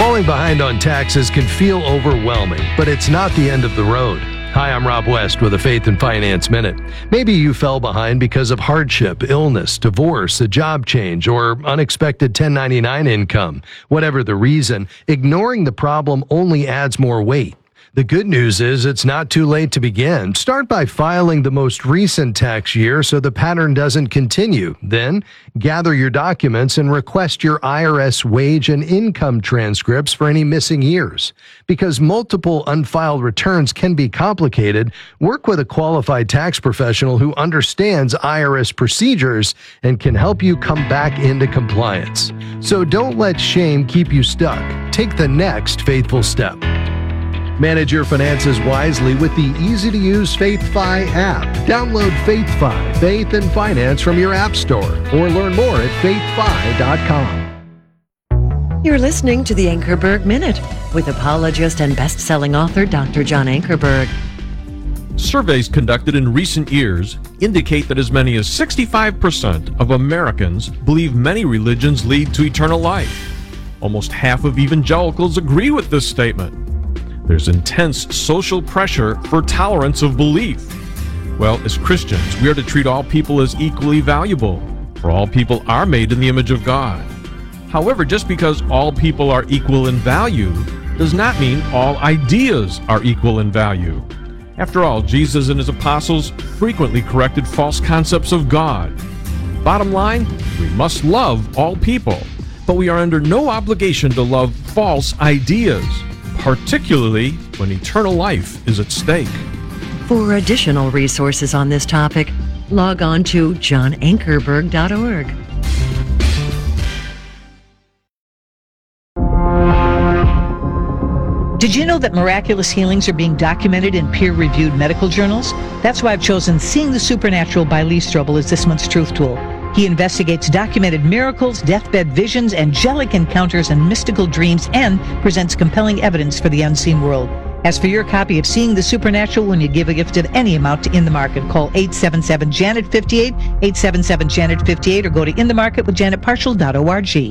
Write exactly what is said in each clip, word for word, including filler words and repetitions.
Falling behind on taxes can feel overwhelming, but it's not the end of the road. Hi, I'm Rob West with a Faith and Finance Minute. Maybe you fell behind because of hardship, illness, divorce, a job change, or unexpected ten ninety-nine income. Whatever the reason, ignoring the problem only adds more weight. The good news is it's not too late to begin. Start by filing the most recent tax year so the pattern doesn't continue. Then, gather your documents and request your I R S wage and income transcripts for any missing years. Because multiple unfiled returns can be complicated, work with a qualified tax professional who understands I R S procedures and can help you come back into compliance. So don't let shame keep you stuck. Take the next faithful step. Manage your finances wisely with the easy-to-use FaithFi app. Download FaithFi, Faith and Finance from your app store, or learn more at faith fi dot com. You're listening to the Ankerberg Minute with apologist and best-selling author Doctor John Ankerberg. Surveys conducted in recent years indicate that as many as sixty-five percent of Americans believe many religions lead to eternal life. Almost half of evangelicals agree with this statement. There's intense social pressure for tolerance of belief. Well, as Christians, we are to treat all people as equally valuable, for all people are made in the image of God. However, just because all people are equal in value does not mean all ideas are equal in value. After all, Jesus and his apostles frequently corrected false concepts of God. Bottom line, we must love all people, but we are under no obligation to love false ideas, particularly when eternal life is at stake. For additional resources on this topic, log on to john ankerberg dot org. Did you know that miraculous healings are being documented in peer-reviewed medical journals? That's why I've chosen Seeing the Supernatural by Lee Strobel as this month's Truth Tool. He investigates documented miracles, deathbed visions, angelic encounters, and mystical dreams, and presents compelling evidence for the unseen world. As for your copy of Seeing the Supernatural, when you give a gift of any amount to In the Market, call eight seven seven, Janet fifty-eight, eight seven seven, Janet fifty-eight, or go to in the market with janet partial dot org.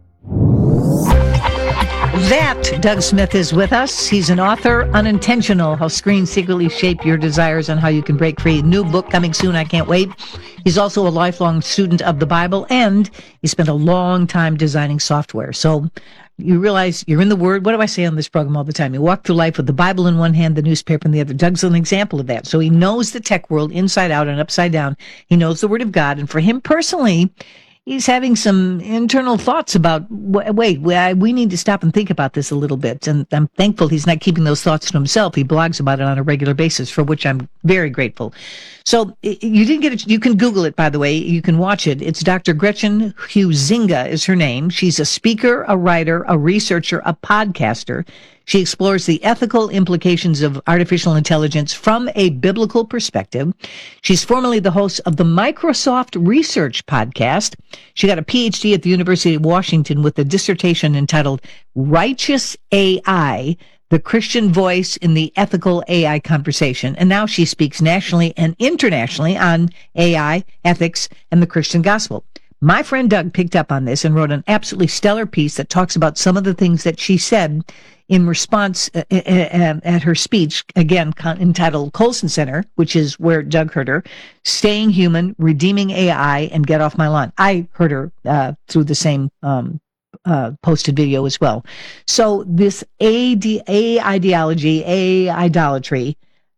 That Doug Smith is with us. He's an author, Unintentional, How Screens Secretly Shape Your Desires and How You Can Break Free. New book coming soon. I can't wait. He's also a lifelong student of the Bible, and he spent a long time designing software. So you realize you're in the Word. What do I say on this program all the time? You walk through life with the Bible in one hand, the newspaper in the other. Doug's an example of that. So he knows the tech world inside out and upside down. He knows the Word of God. And for him personally, he's having some internal thoughts about, wait, we need to stop and think about this a little bit. And I'm thankful he's not keeping those thoughts to himself. He blogs about it on a regular basis, for which I'm very grateful. So you didn't get it. You can Google it, by the way. You can watch it. It's Doctor Gretchen Huizinga is her name. She's a speaker, a writer, a researcher, a podcaster. She explores the ethical implications of artificial intelligence from a biblical perspective. She's formerly the host of the Microsoft Research Podcast. She got a P H D at the University of Washington with a dissertation entitled Righteous A I, the Christian Voice in the Ethical A I Conversation. And now she speaks nationally and internationally on A I, ethics, and the Christian gospel. My friend Doug picked up on this and wrote an absolutely stellar piece that talks about some of the things that she said in response uh, uh, uh, at her speech, again, con- entitled Colson Center, which is where Doug heard her, Staying Human, Redeeming A I, and Get Off My Lawn. I heard her uh, through the same um, uh, posted video as well. So this A D, A ideology, A idolatry,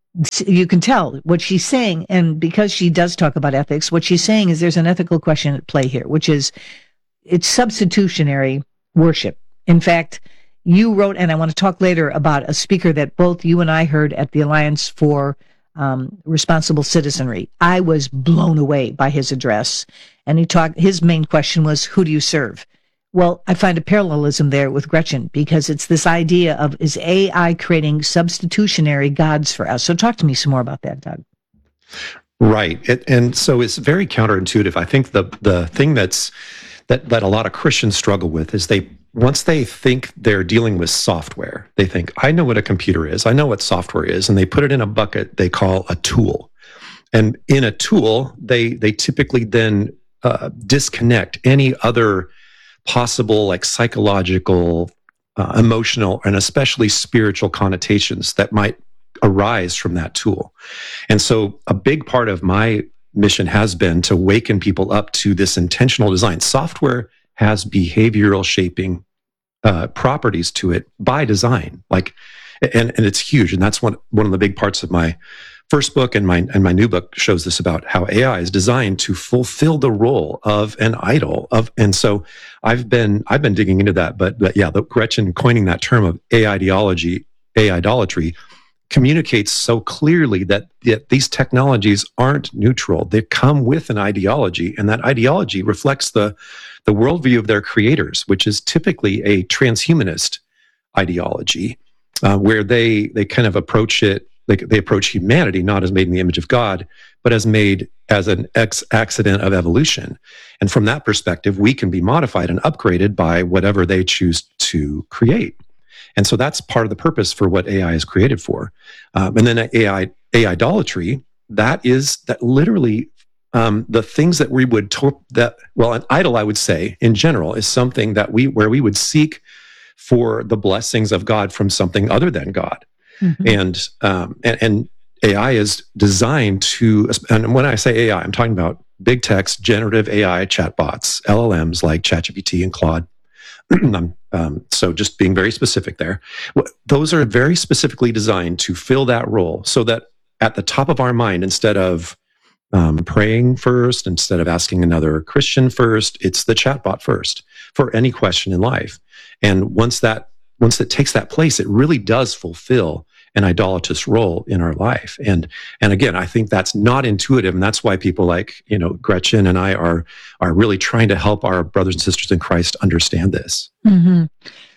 you can tell what she's saying, and because she does talk about ethics, what she's saying is there's an ethical question at play here, which is it's substitutionary worship. In fact, you wrote, and I want to talk later about a speaker that both you and I heard at the Alliance for um, Responsible Citizenry. I was blown away by his address, and he talked. His main question was, "Who do you serve?" Well, I find a parallelism there with Gretchen, because it's this idea of, is A I creating substitutionary gods for us? So talk to me some more about that, Doug. Right. It, and so it's very counterintuitive. I think the the thing that's that, that a lot of Christians struggle with is they, once they think they're dealing with software, they think, I know what a computer is, I know what software is, and they put it in a bucket they call a tool. And in a tool, they they typically then uh, disconnect any other possible like psychological uh, emotional and especially spiritual connotations that might arise from that tool. And so a big part of my mission has been to waken people up to this intentional design. Software has behavioral shaping uh, properties to it by design, like, and, and it's huge. And that's one, one of the big parts of my first book, and my, and my new book shows this about how A I is designed to fulfill the role of an idol of. And so I've been, I've been digging into that, but, but yeah, the Gretchen coining that term of A ideology, A idolatry, communicates so clearly that, that these technologies aren't neutral. They come with an ideology, and that ideology reflects the, the worldview of their creators, which is typically a transhumanist ideology, uh, where they they kind of approach it, they, they approach humanity not as made in the image of God, but as made as an ex accident of evolution. And from that perspective, we can be modified and upgraded by whatever they choose to create. And so that's part of the purpose for what A I is created for. Um, and then A I, A idolatry, that is that literally um, the things that we would to- that well, an idol, I would say in general, is something that we where we would seek for the blessings of God from something other than God. Mm-hmm. And, um, and and A I is designed to, and when I say A I, I'm talking about big text, generative A I chatbots, L L Ms like ChatGPT and Claude. um, so just being very specific there. Those are very specifically designed to fill that role, so that at the top of our mind, instead of um, praying first, instead of asking another Christian first, it's the chatbot first for any question in life. And once that once it takes that place, it really does fulfill an idolatrous role in our life. And and again, I think that's not intuitive, and that's why people like, you know, Gretchen and I are are really trying to help our brothers and sisters in Christ understand this. Mm-hmm.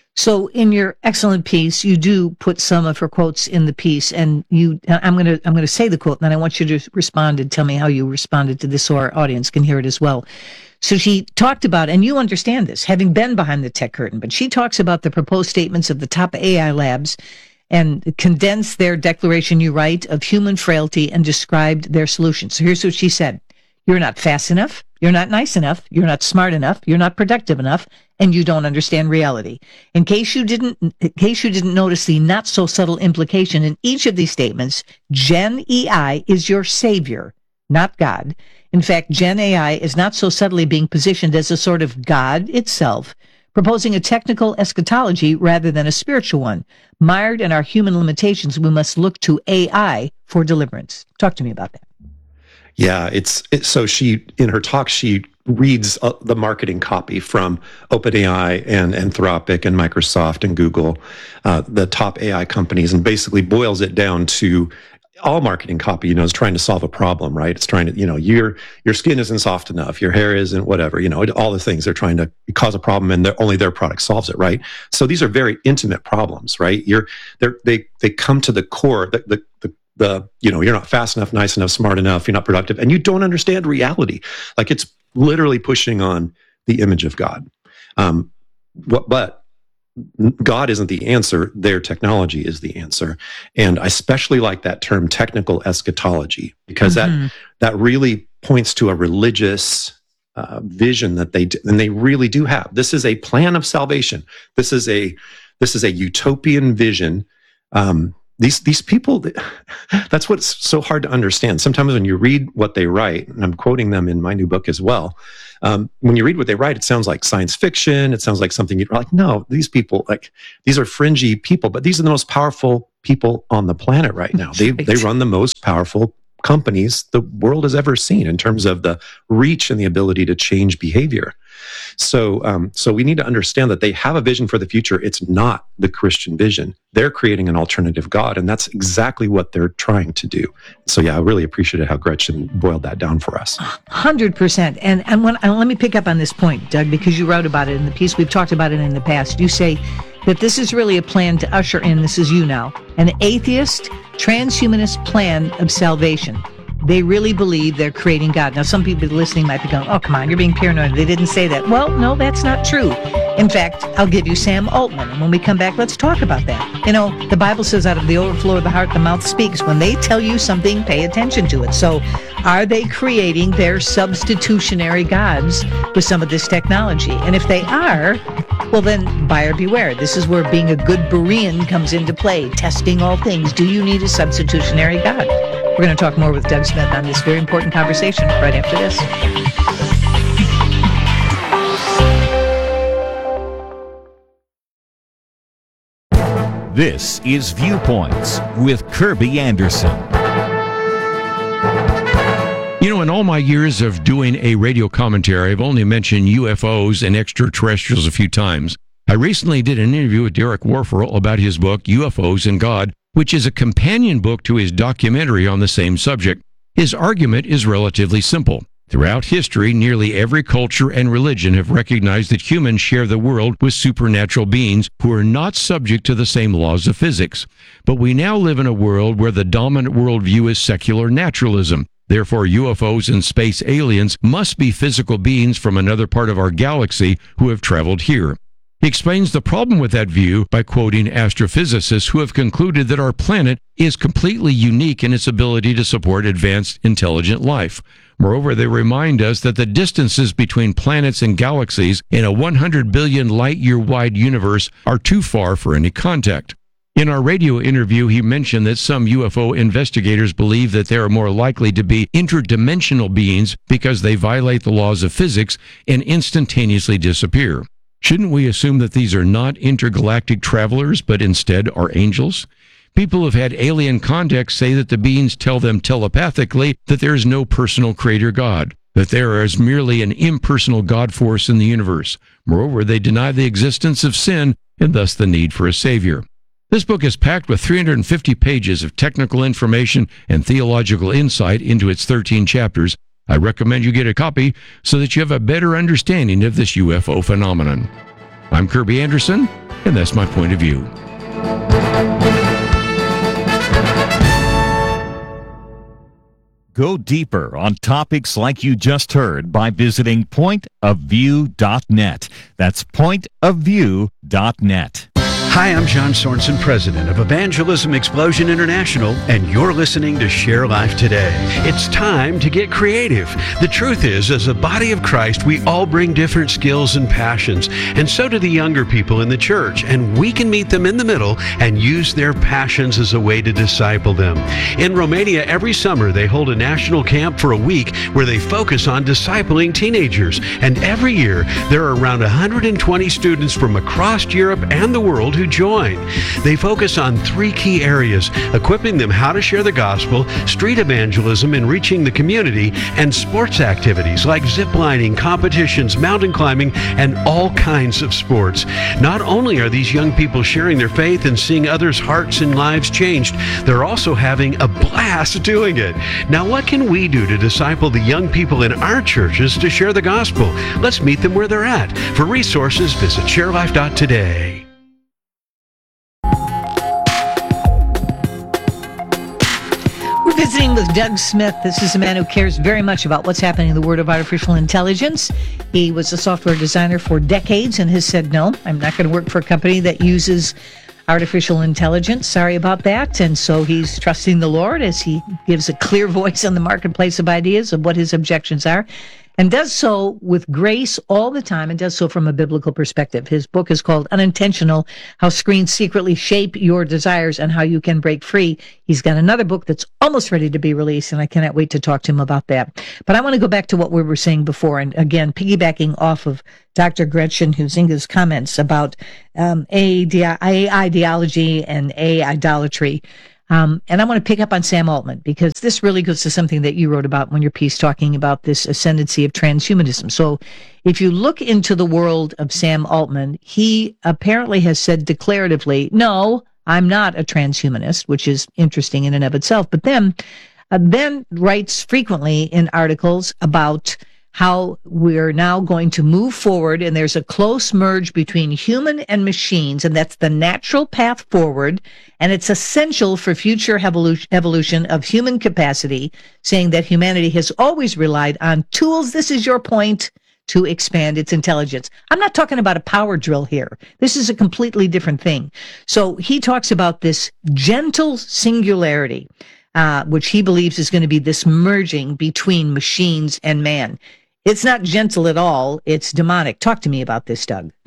So in your excellent piece, you do put some of her quotes in the piece, and you I'm going to I'm going to say the quote, and then I want you to respond and tell me how you responded to this so our audience can hear it as well. So she talked about, and you understand this, having been behind the tech curtain, but she talks about the proposed statements of the top A I labs and condensed their declaration, you write, of human frailty and described their solutions. So here's what she said. You're not fast enough. You're not nice enough. You're not smart enough. You're not productive enough. And you don't understand reality. In case you didn't, in case you didn't notice the not so subtle implication in each of these statements, Gen A I is your savior, not God. In fact, Gen A I is not so subtly being positioned as a sort of God itself, proposing a technical eschatology rather than a spiritual one. Mired in our human limitations, we must look to A I for deliverance. Talk to me about that. Yeah, it's, it's so she, in her talk, she reads uh, the marketing copy from OpenAI and Anthropic and Microsoft and Google, uh, the top A I companies, and basically boils it down to all marketing copy, you know, is trying to solve a problem, right? It's trying to, you know, your your skin isn't soft enough, your hair isn't whatever, you know, all the things they're trying to cause a problem, and only their product solves it, right? So these are very intimate problems, right? You're they're, they they come to the core, the the the, the you know, you're not fast enough, nice enough, smart enough, you're not productive, and you don't understand reality. Like, it's literally pushing on the image of God. Um, what, but God isn't the answer. Their technology is the answer. And I especially like that term, technical eschatology, because mm-hmm. that that really points to a religious uh, vision that they do, and they really do have. This is a plan of salvation. This is a this is a utopian vision. Um, these these people, that's what's so hard to understand. Sometimes when you read what they write, and I'm quoting them in my new book as well, um, when you read what they write, it sounds like science fiction. It sounds like something you're like, no, these people, like, these are fringy people, but these are the most powerful people on the planet right now. They right. they run the most powerful companies the world has ever seen in terms of the reach and the ability to change behavior. So, um, so we need to understand that they have a vision for the future. It's not the Christian vision. They're creating an alternative God, and that's exactly what they're trying to do. So, yeah, I really appreciated how Gretchen boiled that down for us. one hundred percent. And, and, when, and let me pick up on this point, Doug, because you wrote about it in the piece. We've talked about it in the past. You say that this is really a plan to usher in, this is you now, an atheist, transhumanist plan of salvation. They really believe they're creating God. Now, some people listening might be going, oh, come on, you're being paranoid. They didn't say that. Well, no, that's not true. In fact, I'll give you Sam Altman. And when we come back, let's talk about that. You know, the Bible says out of the overflow of the heart, the mouth speaks. When they tell you something, pay attention to it. So are they creating their substitutionary gods with some of this technology? And if they are, Well, then, buyer beware. This is where being a good Berean comes into play, testing all things. Do you need a substitutionary God? We're going to talk more with Doug Smith on this very important conversation right after this. This is Viewpoints with Kirby Anderson. You know, in all my years of doing a radio commentary, I've only mentioned U F Os and extraterrestrials a few times. I recently did an interview with Derek Warfel about his book, U F Os and God, which is a companion book to his documentary on the same subject. His argument is relatively simple. Throughout history, nearly every culture and religion have recognized that humans share the world with supernatural beings who are not subject to the same laws of physics. But we now live in a world where the dominant worldview is secular naturalism. Therefore, U F Os and space aliens must be physical beings from another part of our galaxy who have traveled here. He explains the problem with that view by quoting astrophysicists who have concluded that our planet is completely unique in its ability to support advanced intelligent life. Moreover, they remind us that the distances between planets and galaxies in a one hundred billion light-year wide universe are too far for any contact. In our radio interview, he mentioned that some U F O investigators believe that they are more likely to be interdimensional beings because they violate the laws of physics and instantaneously disappear. Shouldn't we assume that these are not intergalactic travelers, but instead are angels? People who have had alien contact say that the beings tell them telepathically that there is no personal creator God, that there is merely an impersonal God force in the universe. Moreover, they deny the existence of sin and thus the need for a savior. This book is packed with three hundred fifty pages of technical information and theological insight into its thirteen chapters. I recommend you get a copy so that you have a better understanding of this U F O phenomenon. I'm Kirby Anderson, and that's my point of view. Go deeper on topics like you just heard by visiting point of view dot net. That's point of view dot net. Hi, I'm John Sorensen, president of Evangelism Explosion International, and you're listening to Share Life Today. It's time to get creative. The truth is, as a body of Christ, we all bring different skills and passions, and so do the younger people in the church, and we can meet them in the middle and use their passions as a way to disciple them. In Romania, every summer, they hold a national camp for a week where they focus on discipling teenagers, and every year, there are around one hundred twenty students from across Europe and the world who join. They focus on three key areas: equipping them how to share the gospel, street evangelism and reaching the community, and sports activities like ziplining, competitions, mountain climbing, and all kinds of sports. Not only are these young people sharing their faith and seeing others' hearts and lives changed, they're also having a blast doing it. Now, what can we do to disciple the young people in our churches to share the gospel? Let's meet them where they're at. For resources, visit share life dot today. Visiting with Doug Smith. This is a man who cares very much about what's happening in the world of artificial intelligence. He was a software designer for decades and has said, no, I'm not going to work for a company that uses artificial intelligence. Sorry about that. And so he's trusting the Lord as he gives a clear voice in the marketplace of ideas of what his objections are, and does so with grace all the time, and does so from a biblical perspective. His book is called Unintentional: How Screens Secretly Shape Your Desires and How You Can Break Free. He's got another book that's almost ready to be released, and I cannot wait to talk to him about that. But I want to go back to what we were saying before, and again, piggybacking off of Doctor Gretchen Huizinga's comments about um, A I ideology and A idolatry. Um, and I want to pick up on Sam Altman, because this really goes to something that you wrote about when your piece talking about this ascendancy of transhumanism. So if you look into the world of Sam Altman, he apparently has said declaratively, no, I'm not a transhumanist, which is interesting in and of itself. But then, uh, then writes frequently in articles about how we're now going to move forward, and there's a close merge between human and machines, and that's the natural path forward, and it's essential for future evolution, evolution of human capacity, saying that humanity has always relied on tools, this is your point, to expand its intelligence. I'm not talking about a power drill here. This is a completely different thing. So he talks about this gentle singularity, uh, which he believes is going to be this merging between machines and man. It's not gentle at all. It's demonic. Talk to me about this, Doug.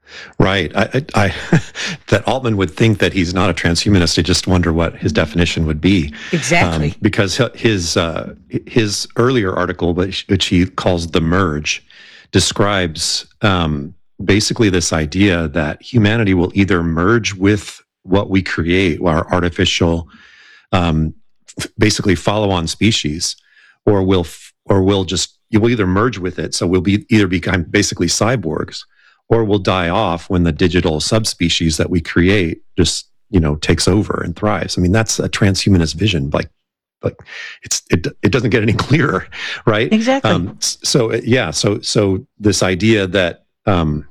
Right. I, I, I that Altman would think that he's not a transhumanist. I just wonder what his definition would be. Exactly. Um, because his uh, his earlier article, which, which he calls The Merge, describes um, basically this idea that humanity will either merge with what we create, our artificial, um, basically follow-on species, or we'll or we'll just you will either merge with it. So we'll be either become basically cyborgs, or we'll die off when the digital subspecies that we create just, you know, takes over and thrives. I mean, that's a transhumanist vision. Like, like it's it it doesn't get any clearer, right? Exactly. Um, so yeah, so so this idea that um,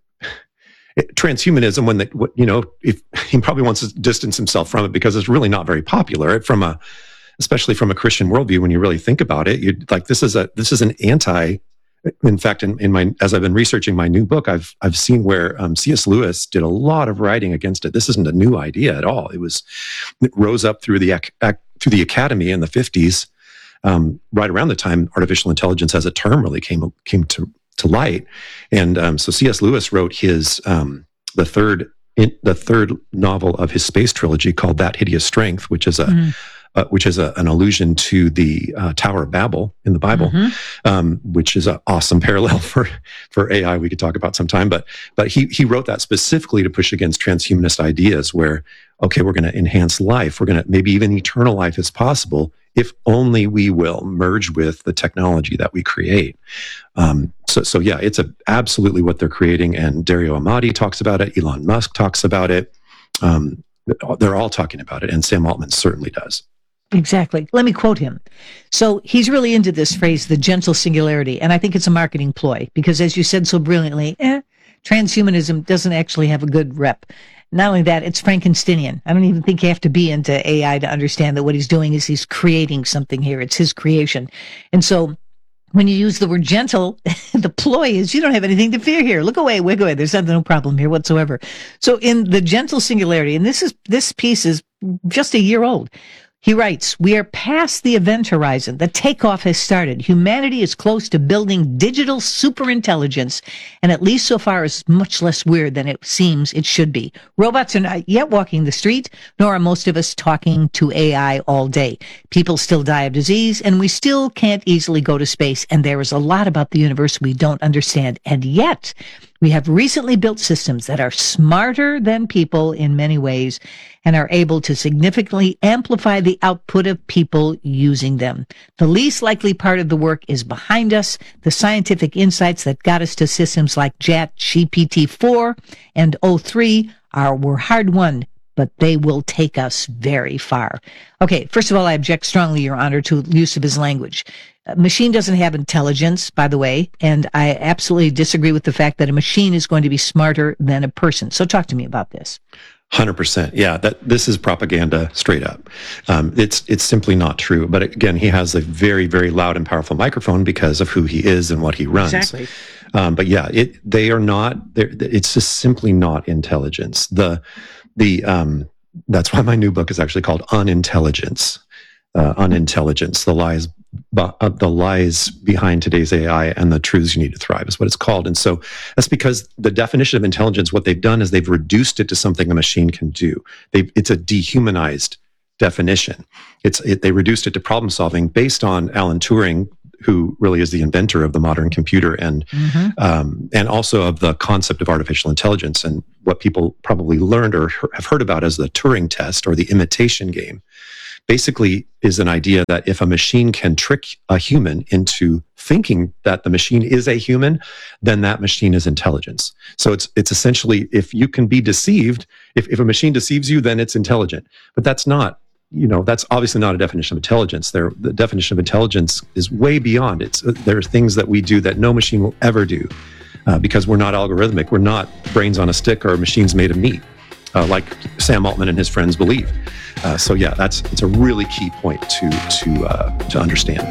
transhumanism, when that you know, if he probably wants to distance himself from it because it's really not very popular from a, especially from a Christian worldview. When you really think about it, you like this is a this is an anti. In fact, in, in my as I've been researching my new book, I've I've seen where um, C S Lewis did a lot of writing against it. This isn't a new idea at all. It was it rose up through the ac- ac- through the academy in the fifties, um, right around the time artificial intelligence as a term really came came to to light. And um, so C S Lewis wrote his um, the third in, the third novel of his space trilogy called That Hideous Strength, which is a mm. Uh, which is a, an allusion to the uh, Tower of Babel in the Bible, mm-hmm. um, which is an awesome parallel for, for A I we could talk about sometime. But but he he wrote that specifically to push against transhumanist ideas where, okay, we're going to enhance life. We're going to, maybe even eternal life is possible if only we will merge with the technology that we create. Um, so, so yeah, it's a, absolutely what they're creating. And Dario Amati talks about it. Elon Musk talks about it. Um, they're all talking about it. And Sam Altman certainly does. Exactly. Let me quote him. So he's really into this phrase, the gentle singularity. And I think it's a marketing ploy because, as you said so brilliantly, eh, transhumanism doesn't actually have a good rep. Not only that, it's Frankensteinian. I don't even think you have to be into A I to understand that what he's doing is he's creating something here. It's his creation. And so when you use the word gentle, the ploy is you don't have anything to fear here. Look away, wig away. There's no problem here whatsoever. So in the gentle singularity, and this is this piece is just a year old. He writes, we are past the event horizon. The takeoff has started. Humanity is close to building digital superintelligence, and at least so far is much less weird than it seems it should be. Robots are not yet walking the street, nor are most of us talking to A I all day. People still die of disease, and we still can't easily go to space, and there is a lot about the universe we don't understand. And yet, we have recently built systems that are smarter than people in many ways and are able to significantly amplify the output of people using them. The least likely part of the work is behind us. The scientific insights that got us to systems like Chat G P T four and O three are were hard won, but they will take us very far. Okay, first of all, I object strongly, Your Honor, to use of his language. A machine doesn't have intelligence, by the way, and I absolutely disagree with the fact that a machine is going to be smarter than a person. So talk to me about this. one hundred percent. Yeah, that this is propaganda straight up. Um, it's it's simply not true. But again, he has a very, very loud and powerful microphone because of who he is and what he runs. Exactly. Um, but yeah, it they are not. It's just simply not intelligence. The the um, that's why my new book is actually called Unintelligence. Uh, unintelligence, the lies, uh, the lies behind today's A I and the truths you need to thrive is what it's called. And so that's because the definition of intelligence, what they've done is they've reduced it to something a machine can do. They, it's a dehumanized definition. It's it, they reduced it to problem solving based on Alan Turing, who really is the inventor of the modern computer, and mm-hmm. um, and also of the concept of artificial intelligence, and what people probably learned or have heard about as the Turing test or the imitation game. Basically is an idea that if a machine can trick a human into thinking that the machine is a human, then that machine is intelligence. So it's it's essentially, if you can be deceived, if, if a machine deceives you, then it's intelligent. But that's not, you know, that's obviously not a definition of intelligence. There, the definition of intelligence is way beyond. It's there are things that we do that no machine will ever do uh, because we're not algorithmic. We're not brains on a stick or machines made of meat, uh, like Sam Altman and his friends believe. Uh, so yeah, that's it's a really key point to to uh, to understand.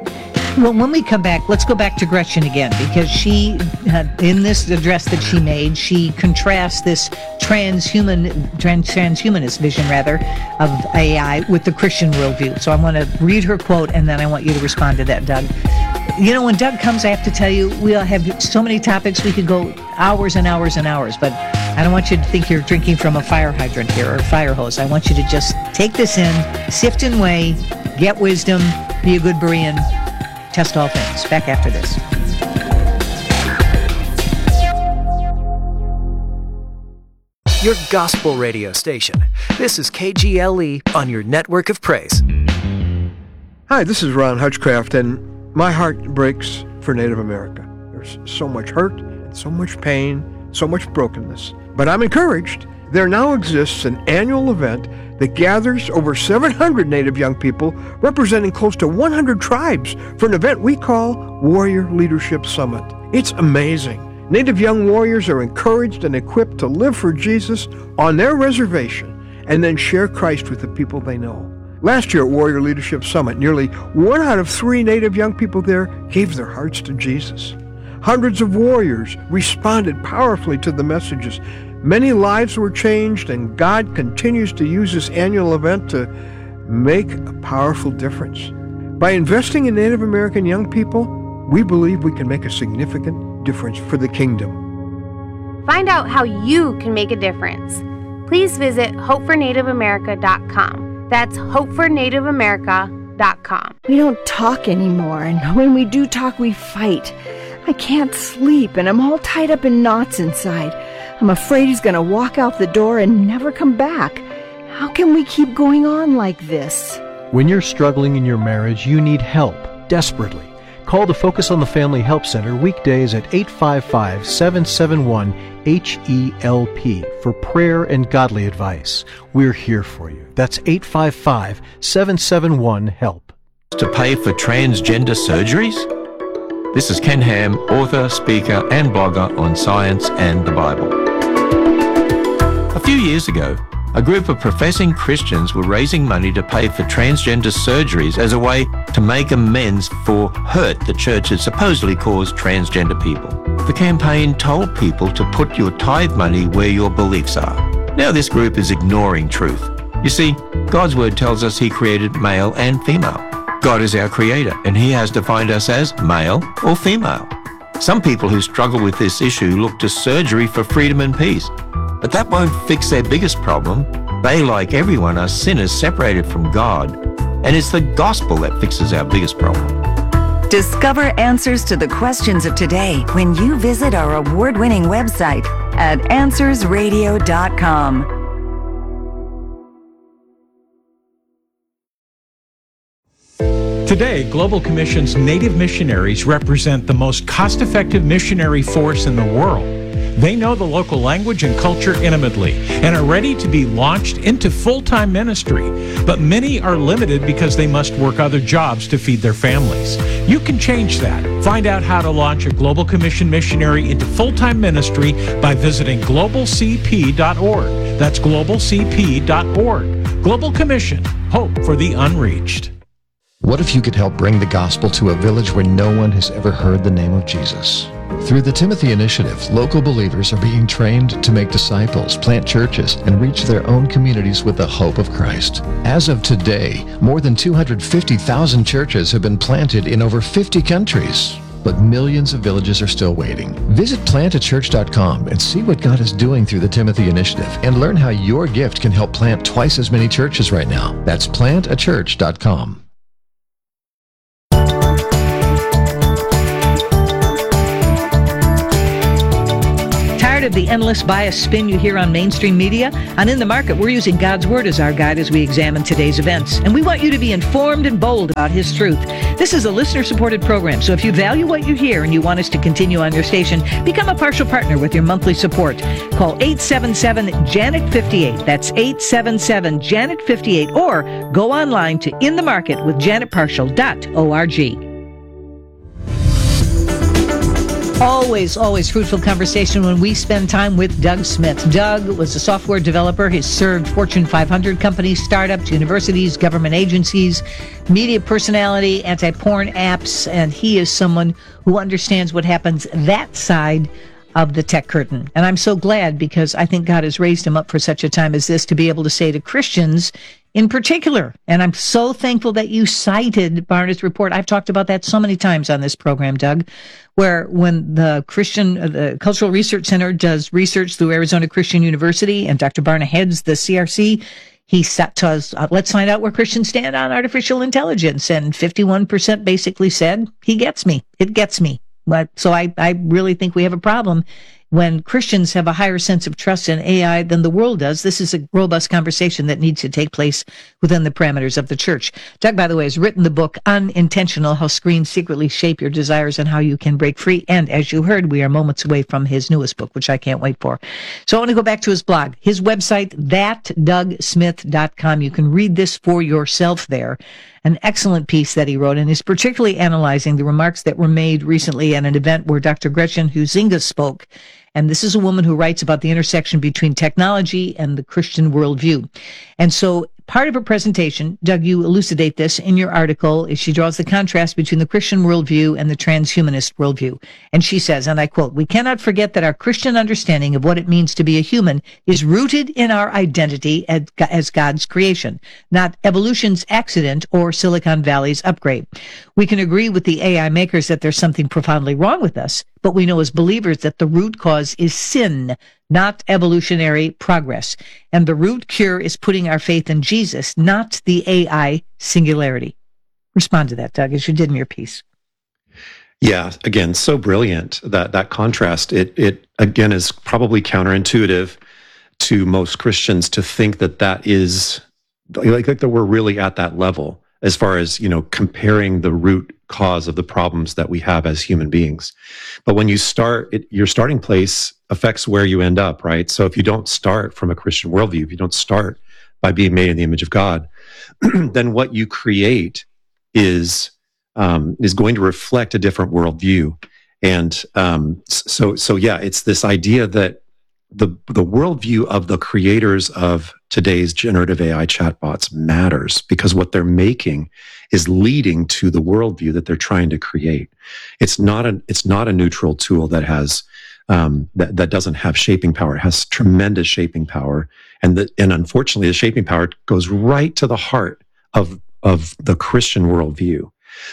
Well, when we come back, let's go back to Gretchen again, because she, uh, in this address that she made, she contrasts this transhuman, trans, transhumanist vision, rather, of A I with the Christian worldview. So I want to read her quote, and then I want you to respond to that, Doug. You know, when Doug comes, I have to tell you, we'll have so many topics. We could go hours and hours and hours, but I don't want you to think you're drinking from a fire hydrant here or a fire hose. I want you to just take this in, sift and weigh, get wisdom, be a good Berean, test all things. Back after this. Your gospel radio station. This is K G L E on your network of praise. Hi, this is Ron Hutchcraft, and my heart breaks for Native America. There's so much hurt, and so much pain, so much brokenness. But I'm encouraged. There now exists an annual event that gathers over seven hundred Native young people representing close to one hundred tribes for an event we call Warrior Leadership Summit. It's amazing. Native young warriors are encouraged and equipped to live for Jesus on their reservation and then share Christ with the people they know. Last year at Warrior Leadership Summit, nearly one out of three Native young people there gave their hearts to Jesus. Hundreds of warriors responded powerfully to the messages. Many lives were changed, and God continues to use this annual event to make a powerful difference. By investing in Native American young people, we believe we can make a significant difference for the kingdom. Find out how you can make a difference. Please visit hope for native america dot com. That's hope for native america dot com. We don't talk anymore, and when we do talk, we fight. I can't sleep, and I'm all tied up in knots inside. I'm afraid he's going to walk out the door and never come back. How can we keep going on like this? When you're struggling in your marriage, you need help, desperately. Call the Focus on the Family Help Center weekdays at eight five five, seven seven one, H E L P for prayer and godly advice. We're here for you. That's eight five five, seven seven one, HELP. To pay for transgender surgeries? This is Ken Ham, author, speaker, and blogger on science and the Bible. A few years ago, a group of professing Christians were raising money to pay for transgender surgeries as a way to make amends for hurt the church had supposedly caused transgender people. The campaign told people to put your tithe money where your beliefs are. Now this group is ignoring truth. You see, God's word tells us He created male and female. God is our creator, and He has defined us as male or female. Some people who struggle with this issue look to surgery for freedom and peace. But that won't fix their biggest problem. They, like everyone, are sinners separated from God, and it's the gospel that fixes our biggest problem. Discover answers to the questions of today when you visit our award-winning website at answers radio dot com. Today, Global Commission's Native missionaries represent the most cost-effective missionary force in the world. They know the local language and culture intimately and are ready to be launched into full-time ministry. But many are limited because they must work other jobs to feed their families. You can change that. Find out how to launch a Global Commission missionary into full-time ministry by visiting global c p dot org. That's global c p dot org. Global Commission, hope for the unreached. What if you could help bring the gospel to a village where no one has ever heard the name of Jesus? Through the Timothy Initiative, local believers are being trained to make disciples, plant churches, and reach their own communities with the hope of Christ. As of today, more than two hundred fifty thousand churches have been planted in over fifty countries. But millions of villages are still waiting. Visit plant a church dot com and see what God is doing through the Timothy Initiative and learn how your gift can help plant twice as many churches right now. That's plant a church dot com. Of the endless bias spin you hear on mainstream media? On In the Market, we're using God's Word as our guide as we examine today's events. And we want you to be informed and bold about His truth. This is a listener-supported program, so if you value what you hear and you want us to continue on your station, become a partial partner with your monthly support. Call eight seven seven, Janet fifty-eight. That's eight seven seven, Janet fifty-eight. Or go online to in the market with janet partial dot org. Always, always fruitful conversation when we spend time with Doug Smith. Doug was a software developer. He's served Fortune five hundred companies, startups, universities, government agencies, media personality, anti-porn apps, and he is someone who understands what happens that side of the tech curtain. And I'm so glad because I think God has raised him up for such a time as this to be able to say to Christians in particular. And I'm so thankful that you cited Barna's report. I've talked about that so many times on this program, Doug, where when the Christian, uh, the Cultural Research Center does research through Arizona Christian University, and Doctor Barna heads the C R C, he set to us, uh, let's find out where Christians stand on artificial intelligence. And fifty-one percent basically said, he gets me. It gets me. But, so I, I really think we have a problem when Christians have a higher sense of trust in A I than the world does. This is a robust conversation that needs to take place within the parameters of the church. Doug, by the way, has written the book Unintentional, How Screens Secretly Shape Your Desires and How You Can Break Free. And as you heard, we are moments away from his newest book, which I can't wait for. So I want to go back to his blog, his website, that doug smith dot com. You can read this for yourself there. An excellent piece that he wrote, and is particularly analyzing the remarks that were made recently at an event where Doctor Gretchen Huizinga spoke. And this is a woman who writes about the intersection between technology and the Christian worldview. And so part of her presentation, Doug, you elucidate this in your article, is she draws the contrast between the Christian worldview and the transhumanist worldview. And she says, and I quote, "We cannot forget that our Christian understanding of what it means to be a human is rooted in our identity as God's creation, not evolution's accident or Silicon Valley's upgrade. We can agree with the A I makers that there's something profoundly wrong with us, but we know as believers that the root cause is sin, not evolutionary progress. And the root cure is putting our faith in Jesus, not the A I singularity." Respond to that, Doug, as you did in your piece. Yeah, again, so brilliant, that that contrast. It, it again, is probably counterintuitive to most Christians to think that that is, like, like that we're really at that level as far as, you know, comparing the root cause of the problems that we have as human beings. But when you start, it, your starting place affects where you end up, right? So if you don't start from a Christian worldview, if you don't start by being made in the image of God, then what you create is um, is going to reflect a different worldview. And um, so, so yeah, it's this idea that the the worldview of the creators of today's generative A I chatbots matters, because what they're making is leading to the worldview that they're trying to create. It's not a it's not a neutral tool that has um, that that doesn't have shaping power. It has tremendous shaping power, and the, and unfortunately, the shaping power goes right to the heart of of the Christian worldview,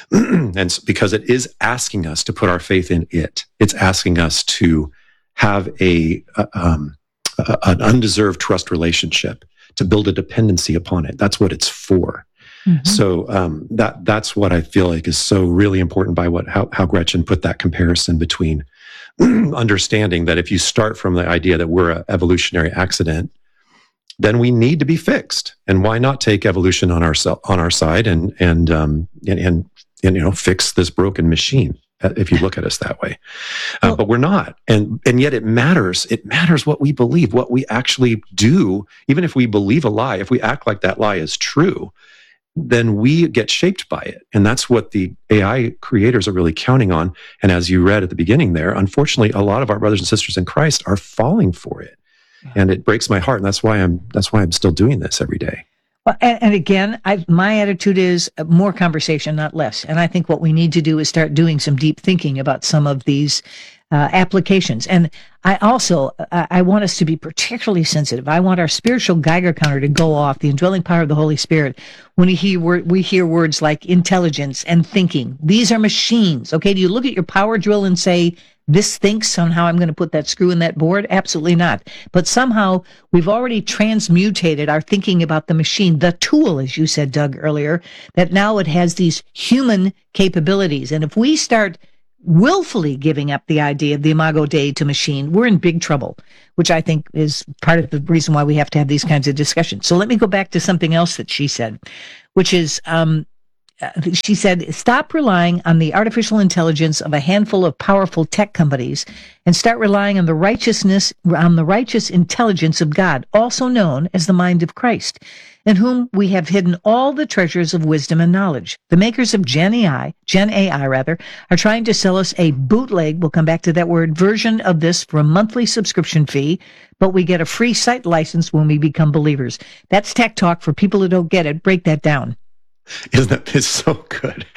and so, because it is asking us to put our faith in it. It's asking us to have a, a um, a, an undeserved trust relationship, to build a dependency upon it. That's what it's for. Mm-hmm. So um, that that's what I feel like is so really important by what how, how Gretchen put that comparison between understanding that if you start from the idea that we're an evolutionary accident, then we need to be fixed. And why not take evolution on our on our side and and um, and, and and you know fix this broken machine? If you look at us that way, uh, well, but we're not, and and yet it matters. It matters what we believe, what we actually do. Even if we believe a lie, if we act like that lie is true, then we get shaped by it, and that's what the A I creators are really counting on. And as you read at the beginning there, unfortunately, a lot of our brothers and sisters in Christ are falling for it, yeah. And it breaks my heart. And that's why I'm that's why I'm still doing this every day. Well, and, and again, I, my attitude is more conversation, not less. And I think what we need to do is start doing some deep thinking about some of these uh, applications. And I also, uh, I want us to be particularly sensitive. I want our spiritual Geiger counter to go off, the indwelling power of the Holy Spirit, when we hear, we hear words like intelligence and thinking. These are machines. Okay, do you look at your power drill and say, this thinks somehow I'm going to put that screw in that board? Absolutely not. But somehow we've already transmutated our thinking about the machine, the tool, as you said, Doug, earlier, that now it has these human capabilities. And if we start willfully giving up the idea of the Imago Dei to machine, we're in big trouble, which I think is part of the reason why we have to have these kinds of discussions. So let me go back to something else that she said, which is, um, Uh, she said, stop relying on the artificial intelligence of a handful of powerful tech companies and start relying on the righteousness, on the righteous intelligence of God, also known as the mind of Christ, in whom we have hidden all the treasures of wisdom and knowledge. The makers of Gen A I, Gen A I rather, are trying to sell us a bootleg, we'll come back to that word, version of this for a monthly subscription fee, but we get a free site license when we become believers. That's tech talk for people who don't get it. Break that down. Isn't that, it's so good.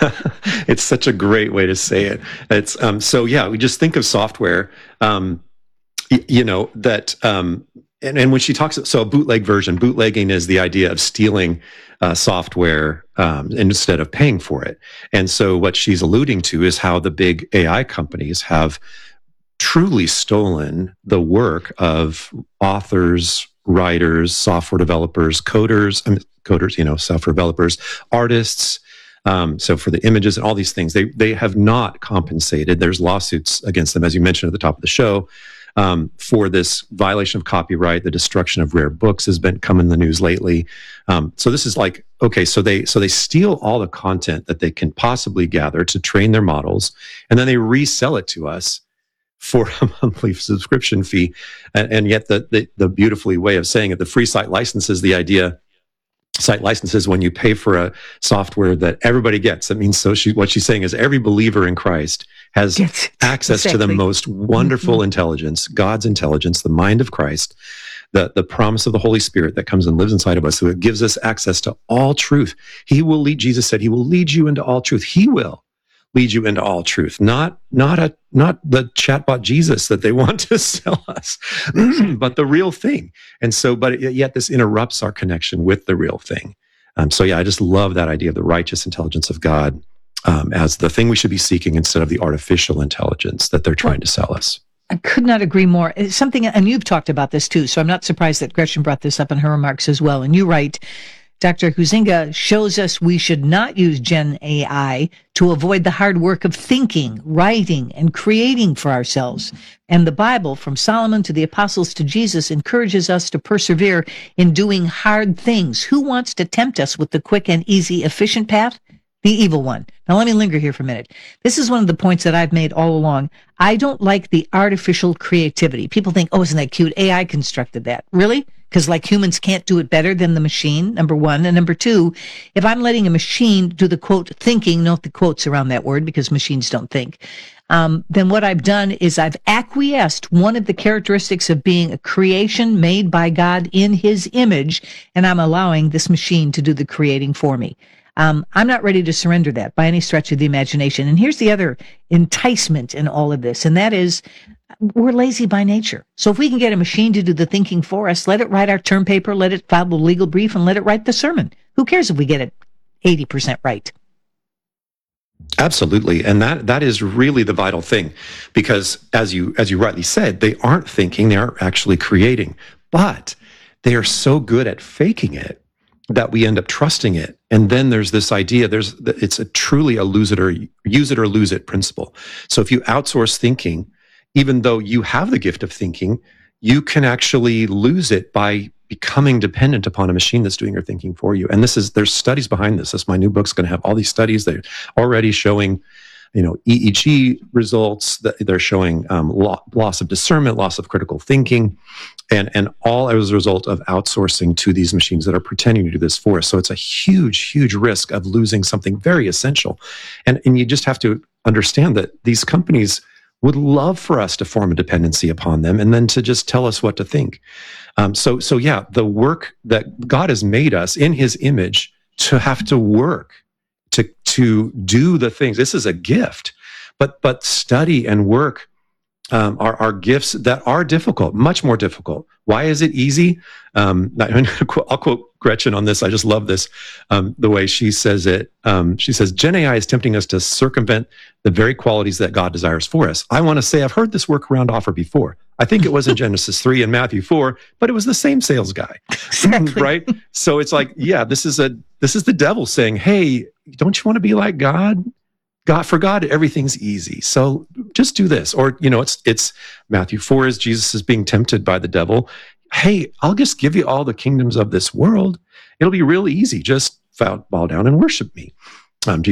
It's such a great way to say it. It's um, so yeah, we just think of software, um, y- you know, that um, and, and when she talks, so a bootleg version, bootlegging is the idea of stealing uh, software um, instead of paying for it. And so what she's alluding to is how the big A I companies have truly stolen the work of authors, writers, software developers, coders, I mean, coders, you know, software developers, artists. Um, so for the images and all these things, they they have not compensated. There's lawsuits against them, as you mentioned at the top of the show, um, for this violation of copyright. The destruction of rare books has been come in the news lately. Um, so this is like, okay, so they so they steal all the content that they can possibly gather to train their models, and then they resell it to us for a monthly subscription fee. And, and yet the, the the beautifully way of saying it, the free site license is the idea. Site licenses when you pay for a software that everybody gets. That means so she, what she's saying is every believer in Christ has yes, access exactly. to the most wonderful mm-hmm. intelligence, God's intelligence, the mind of Christ, the, the promise of the Holy Spirit that comes and lives inside of us. So it gives us access to all truth. He will lead, Jesus said, he will lead you into all truth. He will lead you into all truth, not, not a, not the chatbot Jesus that they want to sell us, but the real thing. And so, but yet this interrupts our connection with the real thing. Um, so yeah, I just love that idea of the righteous intelligence of God um, as the thing we should be seeking instead of the artificial intelligence that they're trying to sell us. I could not agree more. It's something, and you've talked about this too, so I'm not surprised that Gretchen brought this up in her remarks as well. And you write, Doctor Huizinga shows us we should not use Gen A I to avoid the hard work of thinking, writing, and creating for ourselves. And the Bible, from Solomon to the apostles to Jesus, encourages us to persevere in doing hard things. Who wants to tempt us with the quick and easy, efficient path? The evil one. Now, let me linger here for a minute. This is one of the points that I've made all along. I don't like the artificial creativity. People think, oh, isn't that cute? A I constructed that. Really? Because like humans can't do it better than the machine, number one. And number two, if I'm letting a machine do the quote thinking, note the quotes around that word because machines don't think, um, then what I've done is I've acquiesced one of the characteristics of being a creation made by God in his image, and I'm allowing this machine to do the creating for me. Um, I'm not ready to surrender that by any stretch of the imagination. And here's the other enticement in all of this, and that is we're lazy by nature. So if we can get a machine to do the thinking for us, let it write our term paper, let it file the legal brief, and let it write the sermon. Who cares if we get it eighty percent right? Absolutely. And that that is really the vital thing, because as you as you rightly said, they aren't thinking, they aren't actually creating, but they are so good at faking it that we end up trusting it. And then there's this idea, there's it's a truly a lose it or use it or lose it principle. So if you outsource thinking, even though you have the gift of thinking, you can actually lose it by becoming dependent upon a machine that's doing your thinking for you. And this is, there's studies behind this. This, my new book's going to have all these studies. They're already showing, you know, E E G results. They're showing um, loss of discernment, loss of critical thinking, and, and all as a result of outsourcing to these machines that are pretending to do this for us. So it's a huge, huge risk of losing something very essential. And, and you just have to understand that these companies would love for us to form a dependency upon them and then to just tell us what to think. Um, so, so yeah, the work that God has made us in his image to have to work, to, to do the things. This is a gift, but, but study and work um, are, are gifts that are difficult, much more difficult. Why is it easy? Um, I'll quote Gretchen on this. I just love this, um, the way she says it. Um, she says, Gen A I is tempting us to circumvent the very qualities that God desires for us. I want to say I've heard this workaround offer before. I think it was in Genesis three and Matthew four, but it was the same sales guy, exactly. Right? So it's like, yeah, this is a this is the devil saying, hey, don't you want to be like God? God, for God, everything's easy. So just do this. Or, you know, it's it's Matthew four is Jesus is being tempted by the devil. Hey, I'll just give you all the kingdoms of this world. It'll be real easy. Just bow down and worship me. Um,